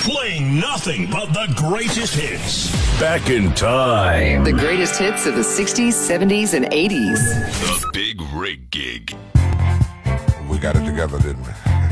Playing nothing but the greatest hits. Back in time. The greatest hits of the 60s, 70s, and 80s. The Big Rig Gig. We got it together, didn't we?